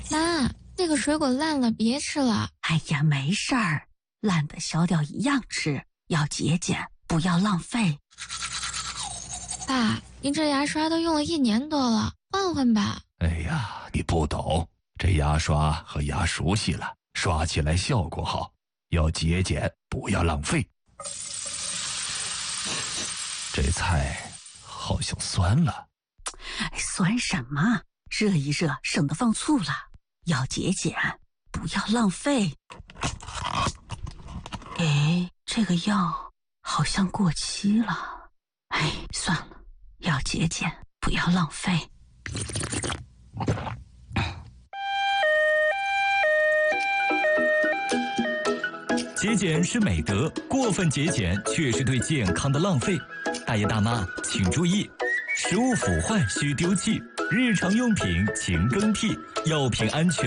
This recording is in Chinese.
妈，那个水果烂了，别吃了。 哎呀，没事儿，烂的削掉一样吃，要节俭，不要浪费。 爸，您这牙刷都用了1年多了，换换吧。 哎呀，你不懂，这牙刷和牙熟悉了，刷起来效果好，要节俭，不要浪费。这菜好像酸了。 酸什么？热一热，省得放醋了。要节俭，不要浪费。哎，这个药好像过期了。哎，算了，要节俭，不要浪费。 节俭是美德，过分节俭却是对健康的浪费。大爷大妈请注意，食物腐坏需丢弃，日常用品勤更替，药品安全